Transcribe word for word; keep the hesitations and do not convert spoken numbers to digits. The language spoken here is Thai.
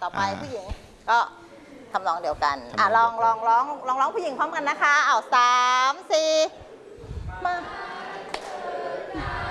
ต่อไปผู้หญิงก็ทำนองเดียวกันอ่ะลองลองร้องลองร้องผู้หญิงพร้อมกันนะคะเอาสามสี่มา